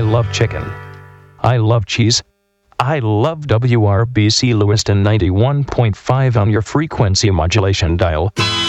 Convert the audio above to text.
love chicken. I love cheese. I love WRBC Lewiston 91.5 on your frequency modulation dial.